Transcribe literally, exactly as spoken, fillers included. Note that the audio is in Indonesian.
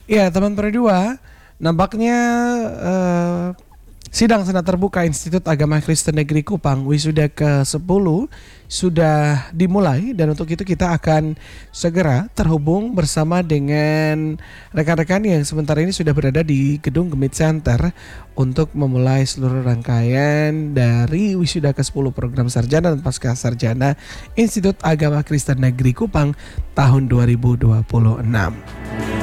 Ya, teman Perdua, nampaknya eh, sidang Senat Terbuka Institut Agama Kristen Negeri Kupang wisuda ke sepuluh sudah dimulai, dan untuk itu kita akan segera terhubung bersama dengan rekan-rekan yang sementara ini sudah berada di Gedung Gemit Center untuk memulai seluruh rangkaian dari wisuda ke sepuluh program sarjana dan pasca sarjana Institut Agama Kristen Negeri Kupang tahun dua ribu dua puluh enam.